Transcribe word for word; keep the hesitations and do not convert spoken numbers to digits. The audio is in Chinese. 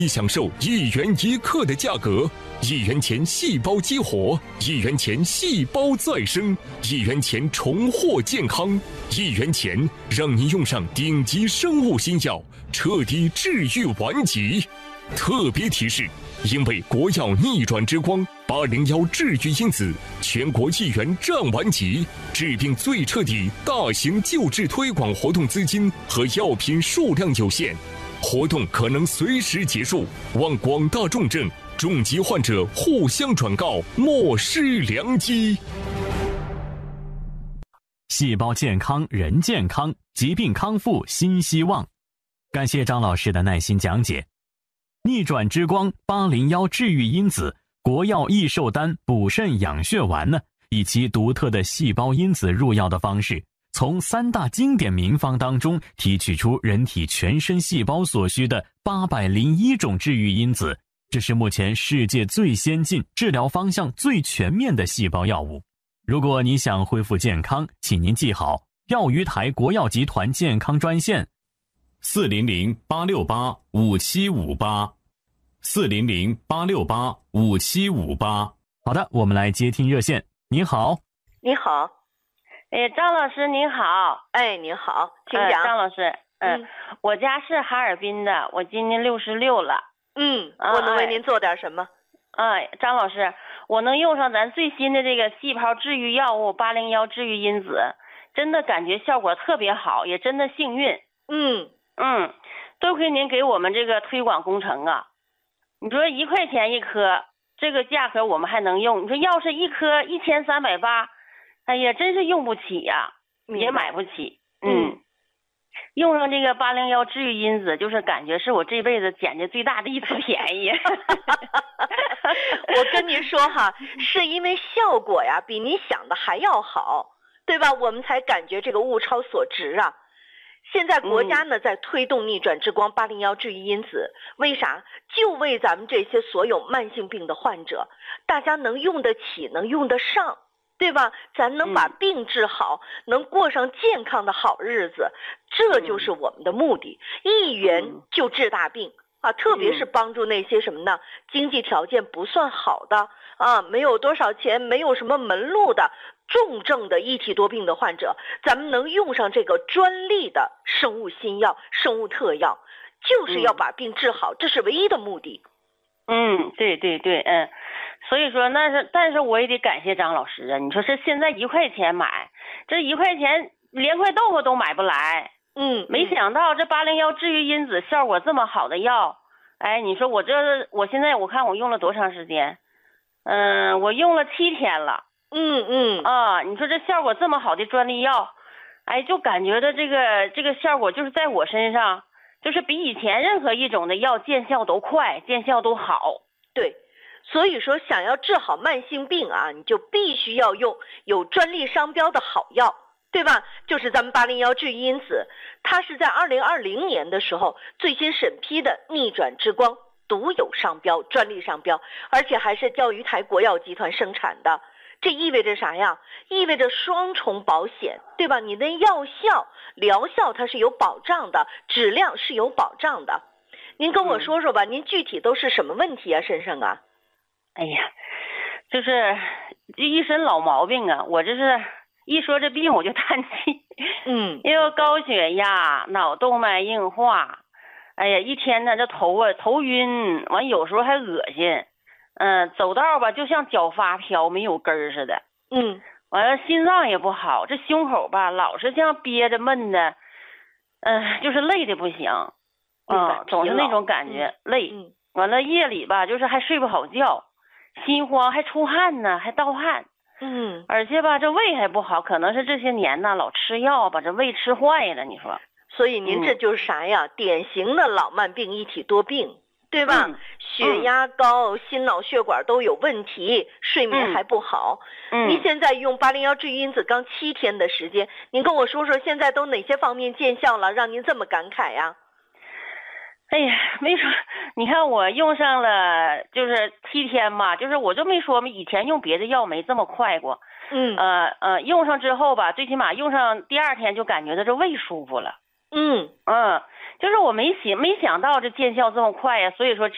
你享受一元一克的价格，一元钱细胞激活，一元钱细胞再生，一元钱重获健康，一元钱让您用上顶级生物新药，彻底治愈顽疾。特别提示：因为国药逆转之光八零幺治愈因子全国一元战顽疾，治病最彻底大型救治推广活动资金和药品数量有限。活动可能随时结束，望广大重症、重疾患者互相转告，莫失良机。 细胞健康，人健康，疾病康复新希望。感谢张老师的耐心讲解。逆转之光八零幺治愈因子国药益寿丹补肾养血丸呢，以其独特的细胞因子入药的方式，从三大经典名方当中提取出人体全身细胞所需的八百零一种治愈因子，这是目前世界最先进、治疗方向最全面的细胞药物。如果你想恢复健康，请您记好药鱼台国药集团健康专线四零零八六八五七五八四零零八六八五七五八。好的，我们来接听热线。您好。 你好。 哎，张老师您好。 哎，您好，请讲。 呃、张老师，嗯、呃，我家是哈尔滨的，我今年六十六了。 嗯，我能为您做点什么？ 哎，呃、张老师，我能用上咱最新的这个细胞治愈药物八零幺治愈因子，真的感觉效果特别好，也真的幸运。 嗯嗯，多亏您给我们这个推广工程啊。你说一块钱一颗，这个价格我们还能用。你说要是一颗一千三百八，哎呀，真是用不起呀、啊，也买不起。嗯，用上这个八零幺治愈因子，就是感觉是我这辈子捡的最大的一次便宜。 我跟您说哈，是因为效果呀比你想的还要好，对吧？我们才感觉这个物超所值啊。现在国家呢、嗯、在推动逆转之光八零幺治愈因子，为啥？就为咱们这些所有慢性病的患者，大家能用得起，能用得上，对吧？咱能把病治好、嗯、能过上健康的好日子，这就是我们的目的。一元就治大病啊，特别是帮助那些什么呢？经济条件不算好的啊，没有多少钱，没有什么门路的重症的一体多病的患者，咱们能用上这个专利的生物新药、生物特药，就是要把病治好，嗯、这是唯一的目的。 嗯，对对对，嗯，所以说那是，但是我也得感谢张老师啊！你说是现在一块钱买，这一块钱连块豆腐都买不来。 嗯， 没想到这八零幺治愈因子效果这么好的药，哎，你说我这我现在我看我用了多长时间？嗯、呃，我用了七天了。 嗯嗯啊，你说这效果这么好的专利药，哎，就感觉的这个这个效果就是在我身上，就是比以前任何一种的药见效都快，见效都好。 对，所以说想要治好慢性病啊，你就必须要用有专利商标的好药，对吧？就是咱们八零幺治愈因子，它是在二零二零年的时候最新审批的逆转之光独有商标、专利商标，而且还是钓鱼台国药集团生产的。这意味着啥呀？意味着双重保险，对吧？你的药效、疗效它是有保障的，质量是有保障的。您跟我说说吧，嗯、您具体都是什么问题啊，身上啊？ 哎呀，就是一身老毛病啊！我这是一说这病我就叹气。 嗯， 又高血压、脑动脉硬化，哎呀，一天呢这头啊头晕，完有时候还恶心。嗯、呃，走道吧就像脚发飘没有根儿似的。 嗯， 完了心脏也不好，这胸口吧老是像憋着闷的，嗯、呃，就是累的不行。啊、呃，总是那种感觉、嗯、累。 嗯， 完了夜里吧就是还睡不好觉，心慌还出汗呢，还盗汗。 嗯， 而且吧这胃还不好，可能是这些年呢老吃药把这胃吃坏了，你说。 所以您这就是啥呀？嗯、典型的老慢病一体多病。对吧、嗯、血压高、嗯、心脑血管都有问题，睡眠还不好。 嗯， 您现在用八零幺治愈因子刚七天的时间，您跟我说说现在都哪些方面见效了，让您这么感慨呀？ 哎呀，没说，你看我用上了就是七天吧，就是我就没说嘛，以前用别的药没这么快过。 嗯， 呃呃，用上之后吧，最起码用上第二天就感觉到这胃舒服了。 嗯嗯，就是我没想没想到这见效这么快呀，所以说这。